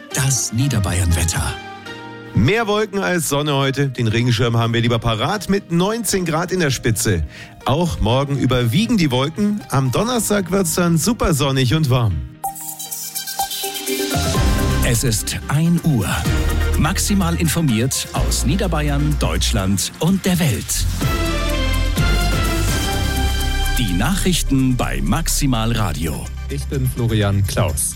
Das Niederbayern-Wetter. Mehr Wolken als Sonne heute. Den Regenschirm haben wir lieber parat mit 19 Grad in der Spitze. Auch morgen überwiegen die Wolken. Am Donnerstag wird es dann super sonnig und warm. Es ist 1 Uhr. Maximal informiert aus Niederbayern, Deutschland und der Welt. Die Nachrichten bei Maximal Radio. Ich bin Florian Klaus.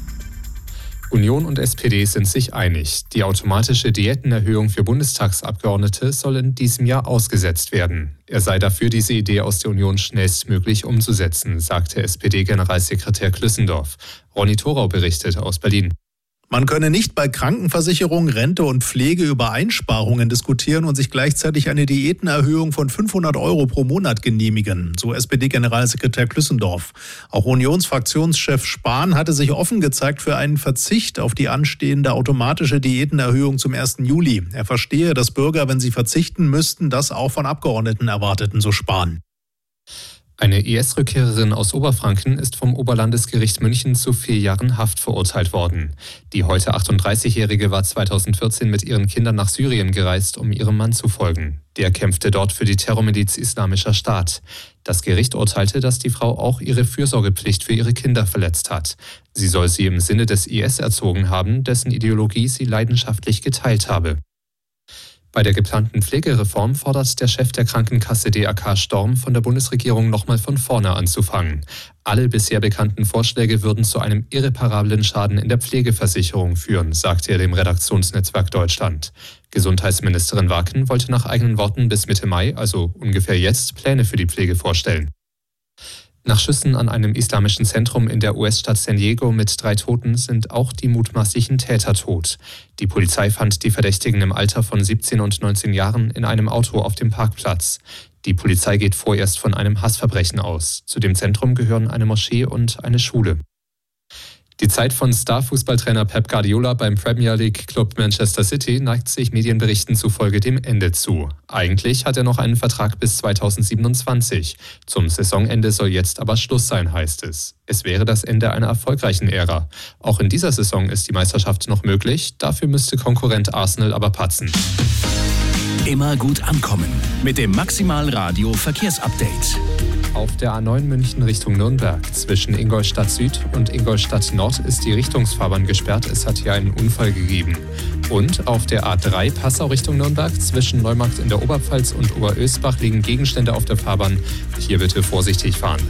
Union und SPD sind sich einig. Die automatische Diätenerhöhung für Bundestagsabgeordnete soll in diesem Jahr ausgesetzt werden. Er sei dafür, diese Idee aus der Union schnellstmöglich umzusetzen, sagte SPD-Generalsekretär Klüssendorf. Ronny Thorau berichtet aus Berlin. Man könne nicht bei Krankenversicherung, Rente und Pflege über Einsparungen diskutieren und sich gleichzeitig eine Diätenerhöhung von 500 € pro Monat genehmigen, so SPD-Generalsekretär Klüssendorf. Auch Unionsfraktionschef Spahn hatte sich offen gezeigt für einen Verzicht auf die anstehende automatische Diätenerhöhung zum 1. Juli. Er verstehe, dass Bürger, wenn sie verzichten müssten, das auch von Abgeordneten erwarteten, so Spahn. Eine IS-Rückkehrerin aus Oberfranken ist vom Oberlandesgericht München zu 4 Jahren Haft verurteilt worden. Die heute 38-Jährige war 2014 mit ihren Kindern nach Syrien gereist, um ihrem Mann zu folgen. Der kämpfte dort für die Terrormiliz Islamischer Staat. Das Gericht urteilte, dass die Frau auch ihre Fürsorgepflicht für ihre Kinder verletzt hat. Sie soll sie im Sinne des IS erzogen haben, dessen Ideologie sie leidenschaftlich geteilt habe. Bei der geplanten Pflegereform fordert der Chef der Krankenkasse DAK Storm von der Bundesregierung nochmal von vorne anzufangen. Alle bisher bekannten Vorschläge würden zu einem irreparablen Schaden in der Pflegeversicherung führen, sagte er dem Redaktionsnetzwerk Deutschland. Gesundheitsministerin Wacken wollte nach eigenen Worten bis Mitte Mai, also ungefähr jetzt, Pläne für die Pflege vorstellen. Nach Schüssen an einem islamischen Zentrum in der US-Stadt San Diego mit 3 Toten sind auch die mutmaßlichen Täter tot. Die Polizei fand die Verdächtigen im Alter von 17 und 19 Jahren in einem Auto auf dem Parkplatz. Die Polizei geht vorerst von einem Hassverbrechen aus. Zu dem Zentrum gehören eine Moschee und eine Schule. Die Zeit von Star-Fußballtrainer Pep Guardiola beim Premier League-Club Manchester City neigt sich Medienberichten zufolge dem Ende zu. Eigentlich hat er noch einen Vertrag bis 2027. Zum Saisonende soll jetzt aber Schluss sein, heißt es. Es wäre das Ende einer erfolgreichen Ära. Auch in dieser Saison ist die Meisterschaft noch möglich. Dafür müsste Konkurrent Arsenal aber patzen. Immer gut ankommen mit dem Maximal Radio Verkehrsupdate. Auf der A9 München Richtung Nürnberg zwischen Ingolstadt Süd und Ingolstadt Nord ist die Richtungsfahrbahn gesperrt. Es hat hier einen Unfall gegeben. Und auf der A3 Passau Richtung Nürnberg zwischen Neumarkt in der Oberpfalz und Oberösbach liegen Gegenstände auf der Fahrbahn. Hier bitte vorsichtig fahren.